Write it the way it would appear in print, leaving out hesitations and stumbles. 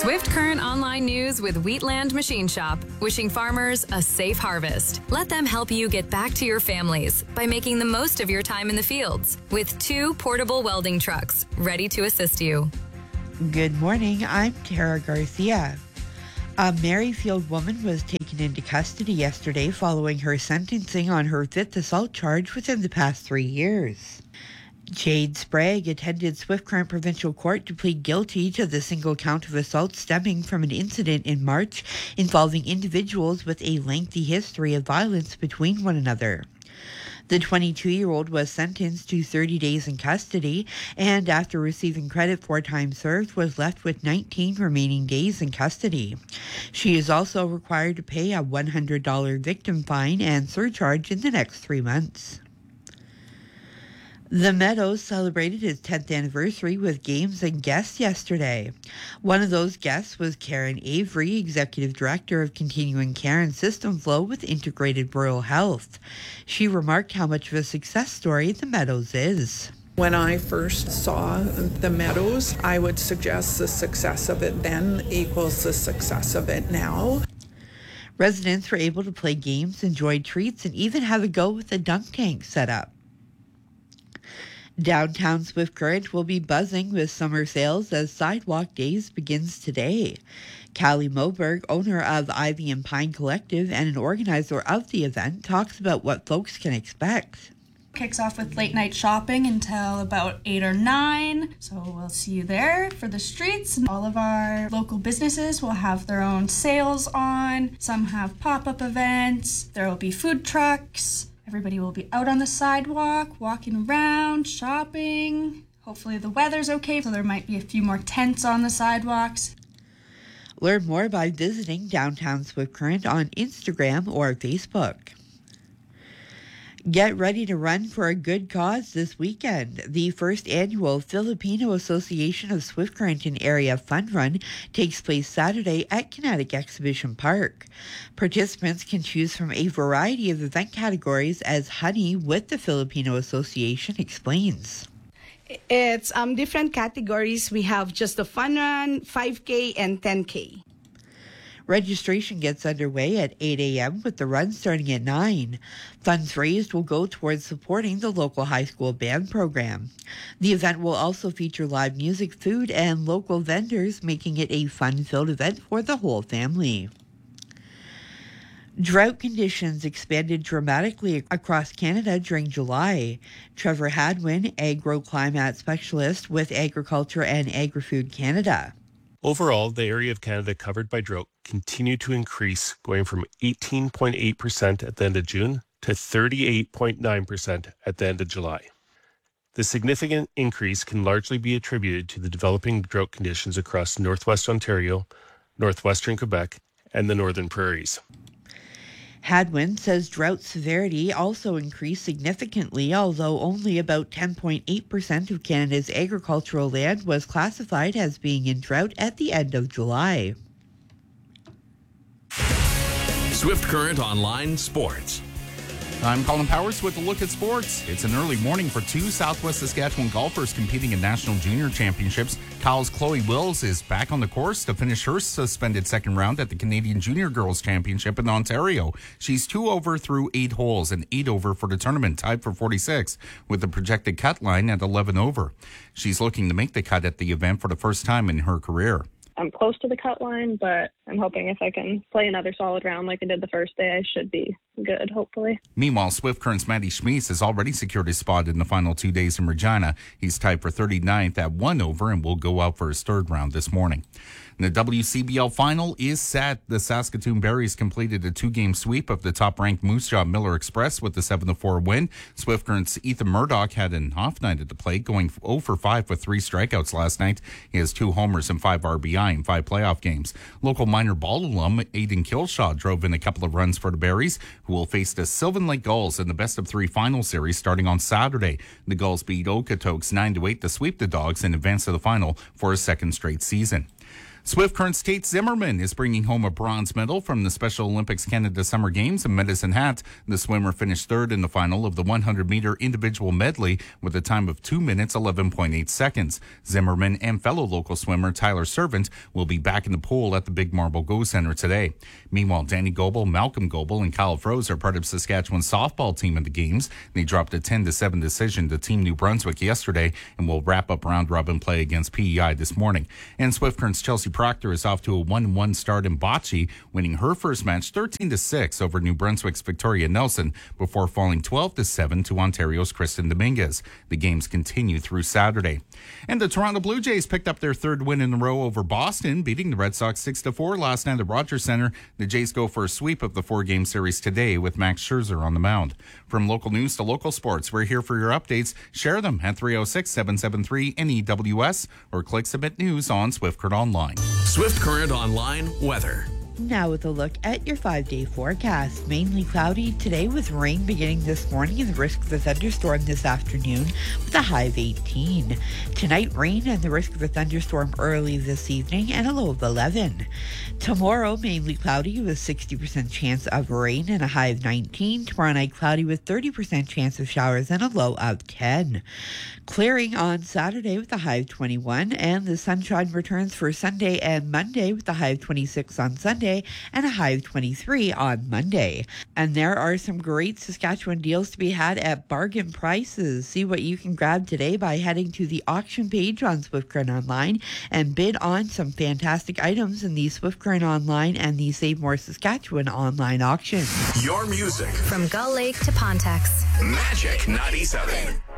Swift Current Online News with Wheatland Machine Shop, wishing farmers a safe harvest. Let them help you get back to your families by making the most of your time in the fields with 2 portable welding trucks ready to assist you. Good morning, I'm Tara Garcia. A Merrifield woman was taken into custody yesterday following her sentencing on her 5th assault charge within the past 3 years. Jade Sprague attended Swift Current Provincial Court to plead guilty to the single count of assault stemming from an incident in March involving individuals with a lengthy history of violence between one another. The 22-year-old was sentenced to 30 days in custody and, after receiving credit for time served, was left with 19 remaining days in custody. She is also required to pay a $100 victim fine and surcharge in the next 3 months. The Meadows celebrated its 10th anniversary with games and guests yesterday. One of those guests was Karen Avery, Executive Director of Continuing Care and System Flow with Integrated Rural Health. She remarked how much of a success story the Meadows is. When I first saw the Meadows, I would suggest the success of it then equals the success of it now. Residents were able to play games, enjoy treats, and even have a go with the dunk tank set up. Downtown Swift Current will be buzzing with summer sales as Sidewalk Days begins today. Callie Moberg, owner of Ivy and Pine Collective and an organizer of the event, talks about what folks can expect. Kicks off with late night shopping until about 8 or 9. So we'll see you there for the streets. All of our local businesses will have their own sales on. Some have pop-up events. There will be food trucks. Everybody will be out on the sidewalk, walking around, shopping. Hopefully the weather's okay, so there might be a few more tents on the sidewalks. Learn more by visiting Downtown Swift Current on Instagram or Facebook. Get ready to run for a good cause this weekend. The first annual Filipino Association of Swift Current and Area Fun Run takes place Saturday at Kinetic Exhibition Park. Participants can choose from a variety of event categories, as Honey with the Filipino Association explains. It's different categories. We have just the fun run, 5K, and 10K. Registration gets underway at 8 a.m. with the run starting at 9. Funds raised will go towards supporting the local high school band program. The event will also feature live music, food, and local vendors, making it a fun-filled event for the whole family. Drought conditions expanded dramatically across Canada during July. Trevor Hadwin, agroclimate specialist with Agriculture and Agri-Food Canada. Overall, the area of Canada covered by drought continued to increase, going from 18.8% at the end of June to 38.9% at the end of July. The significant increase can largely be attributed to the developing drought conditions across northwest Ontario, northwestern Quebec, and the northern prairies. Hadwin says drought severity also increased significantly, although only about 10.8% of Canada's agricultural land was classified as being in drought at the end of July. Swift Current Online Sports. I'm Colin Powers with a look at sports. It's an early morning for 2 Southwest Saskatchewan golfers competing in National Junior Championships. Kyle's Chloe Wills is back on the course to finish her suspended second round at the Canadian Junior Girls Championship in Ontario. She's 2 over through 8 holes and 8 over for the tournament, tied for 46, with the projected cut line at 11 over. She's looking to make the cut at the event for the first time in her career. I'm close to the cut line, but I'm hoping if I can play another solid round like I did the first day, I should be good, hopefully. Meanwhile, Swift Current's Matty Schmeese has already secured his spot in the final 2 days in Regina. He's tied for 39th at 1 over and will go out for his third round this morning. And the WCBL final is set. The Saskatoon Berries completed a 2-game sweep of the top-ranked Moose Jaw Miller Express with a 7-4 win. Swift Current's Ethan Murdoch had an off night at the plate, going 0 for 5 with 3 strikeouts last night. He has 2 homers and 5 RBI in 5 playoff games. Local minor ball alum Aiden Kilshaw drove in a couple of runs for the Berries, who will face the Sylvan Lake Gulls in the best-of-3 final series starting on Saturday. The Gulls beat Okotoks 9-8 to sweep the Dogs and advance to the final for a second straight season. Swift Current's Tate Zimmerman is bringing home a bronze medal from the Special Olympics Canada Summer Games in Medicine Hat. The swimmer finished third in the final of the 100-meter individual medley with a time of 2 minutes, 11.8 seconds. Zimmerman and fellow local swimmer Tyler Servant will be back in the pool at the Big Marble Go Center today. Meanwhile, Danny Goebel, Malcolm Goebel, and Kyle Froese are part of Saskatchewan's softball team at the Games. They dropped a 10-7 decision to Team New Brunswick yesterday and will wrap up round-robin play against PEI this morning. And Swift Current's Chelsea Proctor is off to a 1-1 start in bocce, winning her first match 13-6 over New Brunswick's Victoria Nelson before falling 12-7 to Ontario's Kristen Dominguez. The games continue through Saturday. And the Toronto Blue Jays picked up their third win in a row over Boston, beating the Red Sox 6-4 last night at Rogers Center. The Jays go for a sweep of the four-game series today with Max Scherzer on the mound. From local news to local sports, we're here for your updates. Share them at 306-773-NEWS or click Submit News on Swift Current Online. Swift Current Online weather. Now with a look at your 5-day forecast. Mainly cloudy today with rain beginning this morning and the risk of a thunderstorm this afternoon with a high of 18. Tonight, rain and the risk of a thunderstorm early this evening and a low of 11. Tomorrow, mainly cloudy with 60% chance of rain and a high of 19. Tomorrow night, cloudy with 30% chance of showers and a low of 10. Clearing on Saturday with a high of 21, and the sunshine returns for Sunday and Monday with a high of 26 on Sunday and a high of 23 on Monday. And there are some great Saskatchewan deals to be had at bargain prices. See what you can grab today by heading to the auction page on Swift Current Online and bid on some fantastic items in the Swift Current Online and the Save More Saskatchewan online auction. Your music From Gull Lake to Pontex. Magic 97.